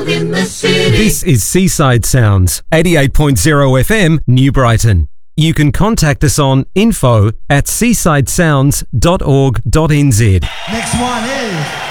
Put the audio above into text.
In the city. This is Seaside Sounds, 88.0 FM, New Brighton. You can contact us on info@seasidesounds.org.nz. Next one is...